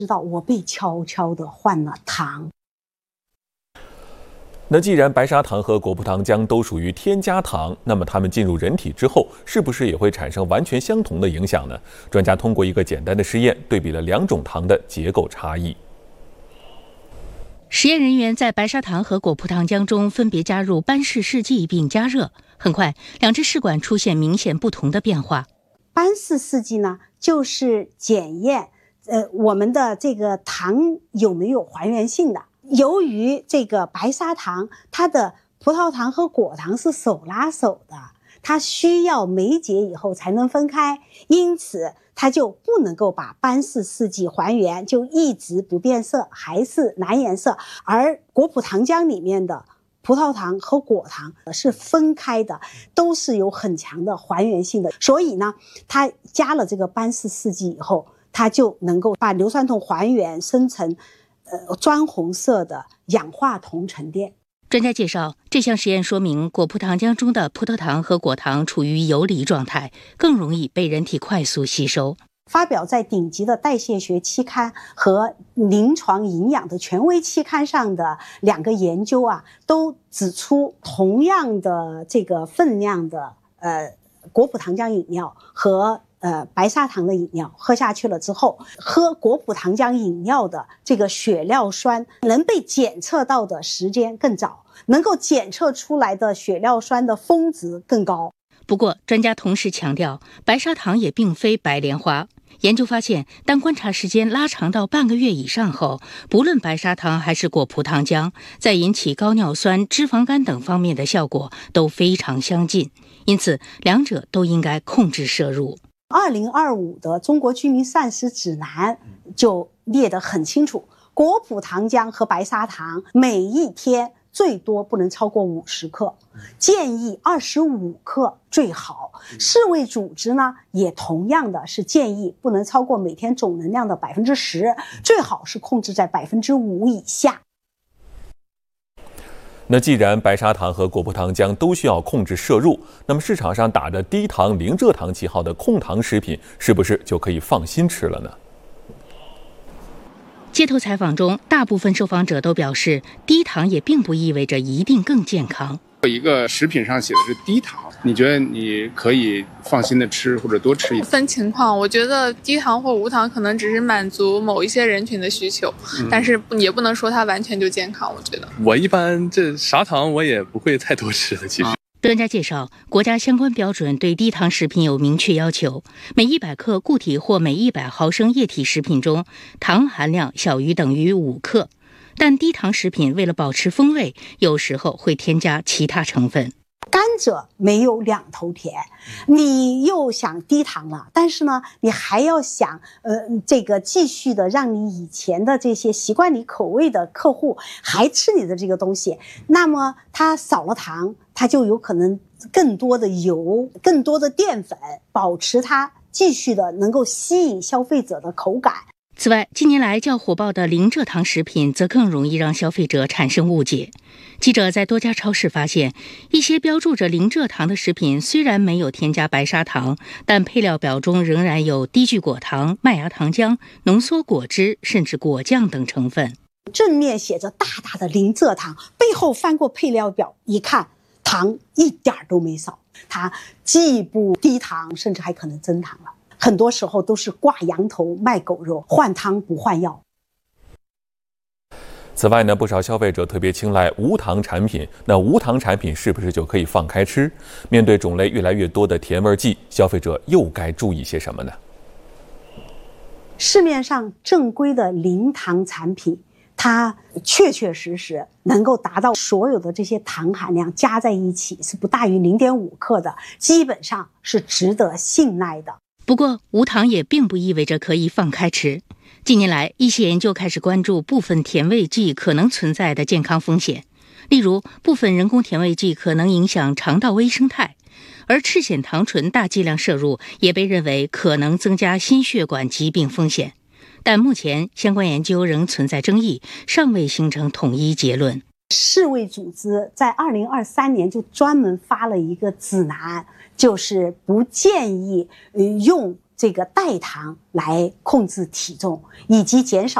知道我被悄悄地换了糖。 那既然白砂糖和果葡糖浆都属于添加糖，那么它们进入人体之后，是不是也会产生完全相同的影响呢？专家通过一个简单的实验，对比了两种糖的结构差异。 实验人员在白砂糖和果葡糖浆中分别加入班氏试剂并加热，很快，两只试管出现明显不同的变化。 班氏试剂呢，就是检验我们的这个糖有没有还原性的。由于这个白砂糖，它的葡萄糖和果糖是手拉手的，它需要酶结以后才能分开，因此它就不能够把班氏试剂还原，就一直不变色，还是蓝颜色。而果葡糖浆里面的葡萄糖和果糖是分开的，都是有很强的还原性的。所以呢，它加了这个班氏试剂以后，它就能够把硫酸铜还原生成砖红色的氧化铜沉淀。 专家介绍，这项实验说明果葡糖浆中的葡萄糖和果糖处于游离状态，更容易被人体快速吸收。 发表在顶级的代谢学期刊和临床营养的权威期刊上的两个研究啊，都指出同样的这个分量的果葡糖浆饮料和白砂糖的饮料喝下去了之后，喝果葡糖浆饮料的这个血料酸能被检测到的时间更早，能够检测出来的血料酸的峰值更高。 不过，专家同时强调，白砂糖也并非白莲花。研究发现，当观察时间拉长到半个月以上后，不论白砂糖还是果葡糖浆，在引起高尿酸、脂肪肝等方面的效果都非常相近，因此两者都应该控制摄入。 2025的中国居民膳食指南就列得很清楚，果葡糖浆和白砂糖每一天最多不能超过50克，建议25克最好。世卫组织呢，也同样的是建议不能超过每天总能量的10%，最好是控制在5%以下。 那既然白砂糖和果葡糖浆都需要控制摄入，那么市场上打着低糖零蔗糖旗号的控糖食品，是不是就可以放心吃了呢？ 街头采访中，大部分受访者都表示，低糖也并不意味着一定更健康。 有一个食品上写的是低糖，你觉得你可以放心的吃或者多吃一点？ 分情况，我觉得低糖或无糖可能只是满足某一些人群的需求，但是也不能说它完全就健康。我觉得我一般这啥糖我也不会太多吃的，其实。 专家介绍，国家相关标准对低糖食品有明确要求，每100克固体或每100毫升液体食品中，糖含量小于等于5克。但低糖食品为了保持风味，有时候会添加其他成分。 甘蔗没有两头甜，你又想低糖了，但是呢，你还要想这个继续的让你以前的这些习惯你口味的客户还吃你的这个东西，那么它少了糖，它就有可能更多的油、更多的淀粉，保持它继续的能够吸引消费者的口感。 此外，近年来较火爆的零蔗糖食品则更容易让消费者产生误解。记者在多家超市发现，一些标注着零蔗糖的食品虽然没有添加白砂糖，但配料表中仍然有低聚果糖、麦芽糖浆、浓缩果汁甚至果酱等成分。 正面写着大大的零蔗糖，背后翻过配料表一看，糖一点都没少，它既不低糖，甚至还可能增糖了。很多时候都是挂羊头卖狗肉，换汤不换药。 此外呢，不少消费者特别青睐无糖产品。那无糖产品是不是就可以放开吃？面对种类越来越多的甜味剂，消费者又该注意些什么呢？ 市面上正规的零糖产品，它确确实实能够达到所有的这些糖含量加在一起是不大于0.5克的，基本上是值得信赖的。 不过，无糖也并不意味着可以放开吃。近年来，一些研究开始关注部分甜味剂可能存在的健康风险，例如部分人工甜味剂可能影响肠道微生态，而赤藓糖醇大剂量摄入也被认为可能增加心血管疾病风险。但目前相关研究仍存在争议，尚未形成统一结论。 世卫组织在2023年就专门发了一个指南，就是不建议用这个代糖来控制体重，以及减少